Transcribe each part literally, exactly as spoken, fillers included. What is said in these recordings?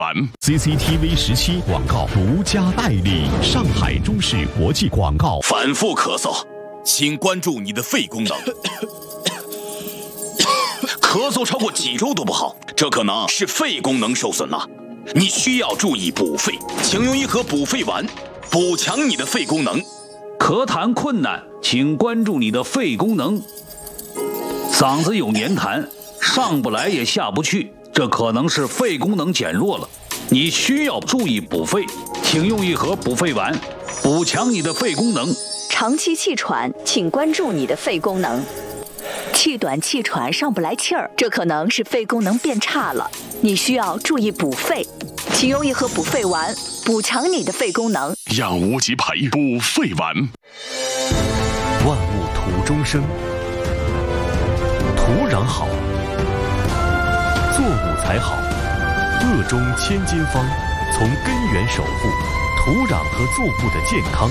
版 C C T V 十七广告独家代理，上海中视国际广告。 反复咳嗽，请关注你的肺功能。咳嗽超过几周都不好，这可能是肺功能受损了。你需要注意补肺，请用一盒补肺丸，补强你的肺功能。 咳痰困难，请关注你的肺功能。嗓子有黏痰，上不来也下不去，这可能是肺功能减弱了。你需要注意补肺，请用一盒补肺丸，补强你的肺功能。 长期气喘，请关注你的肺功能。气短气喘上不来气儿，这可能是肺功能变差了，你需要注意补肺，请用一盒补肺丸，补强你的肺功能。 养无极培补肺丸。万物土中生，土壤好，作物才好。鄂中千金方，从根源守护土壤和作物的健康。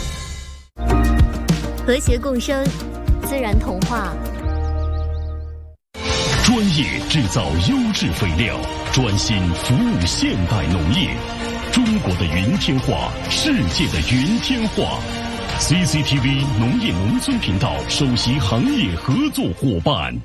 和谐共生，自然童话。 专业制造优质肥料，专心服务现代农业。中国的云天化，世界的云天化。C C T V 农业农村频道首席行业合作伙伴。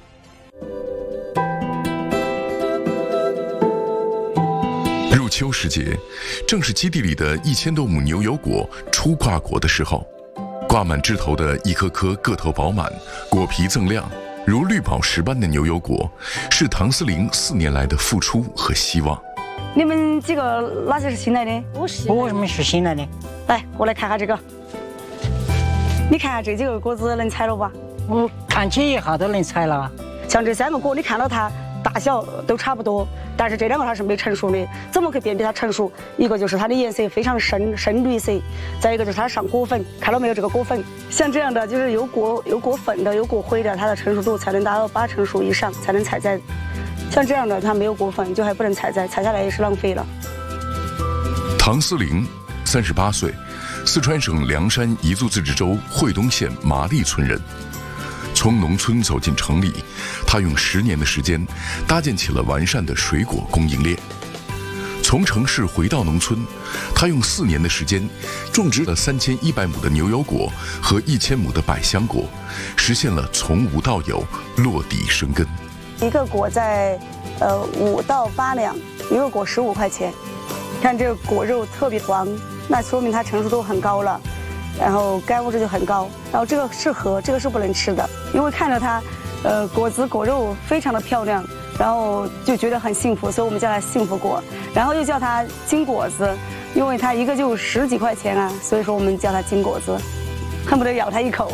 入秋时节，正是基地里的一千多亩牛油果初挂果的时候。挂满枝头的一颗颗个头饱满、果皮锃亮，如绿宝石般的牛油果，是唐思玲四年来的付出和希望。 你们几个哪些是新来的？ 我是。我们是新来的。 来，我来看下这个。你看下这几个果子能采了吧？ 我看起一下都能采了。 像这三个果，你看到它大小都差不多，但是这两个它是没成熟的。怎么可以辨别它成熟？一个就是它的颜色非常深深绿色，再一个就是它上果粉，看到没有？这个果粉像这样的，就是有果有果粉的、有果灰的，它的成熟度才能达到八成熟以上才能采摘。像这样的它没有果粉，就还不能采摘，采下来也是浪费了。 唐思玲，三十八岁，四川省凉山彝族自治州会东县麻栗村人。从农村走进城里，他用十年的时间搭建起了完善的水果供应链。从城市回到农村，他用四年的时间种植了三千一百亩的牛油果和一千亩的百香果，实现了从无到有，落地生根。 一个果在呃五到八两，一个果十五块钱。看这个果肉特别黄，那说明它成熟度很高了。然后钙物质就很高，然后这个适合，这个是不能吃的，因为看着它，呃，果子果肉非常的漂亮，然后就觉得很幸福，所以我们叫它幸福果，然后又叫它金果子，因为它一个就十几块钱啊，所以说我们叫它金果子，恨不得咬它一口。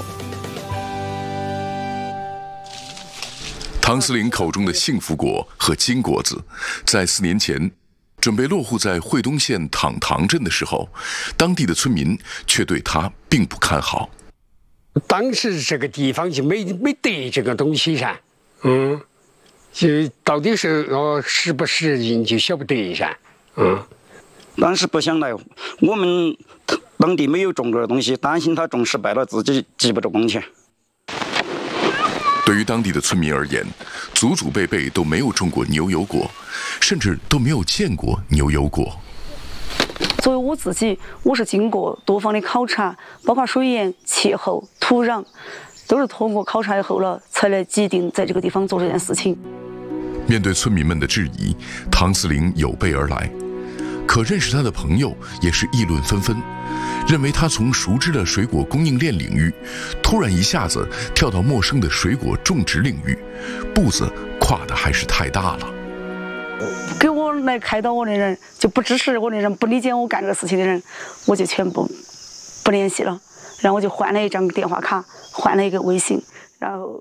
唐思玲口中的幸福果和金果子，在四年前准备落户在会东县躺塘镇的时候，当地的村民却对他并不看好。 当时这个地方就没没得这个东西噻，嗯，就到底是哦适不适应就晓不得噻，嗯。 当时不想来，我们当地没有种过的东西，担心他种失败了，自己积不着工钱。 对于当地的村民而言，祖祖辈辈都没有种过牛油果，甚至都没有见过牛油果。 作为我自己，我是经过多方的考察，包括水源、气候、土壤，都是通过考察以后了，才来决定在这个地方做这件事情。 面对村民们的质疑，唐思玲有备而来。可认识他的朋友也是议论纷纷，认为他从熟知的水果供应链领域，突然一下子跳到陌生的水果种植领域，步子跨得还是太大了。 给我来开导我的人，就不支持我的人，不理解我干这个事情的人，我就全部不联系了，然后我就换了一张电话卡，换了一个微信，然后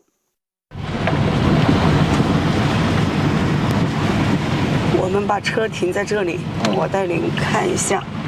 我们把车停在这里，我带您看一下。